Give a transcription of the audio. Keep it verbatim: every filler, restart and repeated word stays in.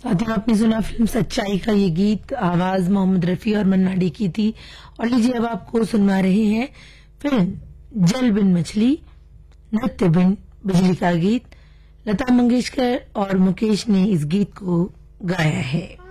साथियों, आपने सुना फिल्म सच्चाई का ये गीत। आवाज मोहम्मद रफी और मन्ना डे की थी। और लीजिए अब आपको सुनवा रहे हैं फिल्म जल बिन मछली नृत्य बिन बिजली का गीत। लता मंगेशकर और मुकेश ने इस गीत को गाया है।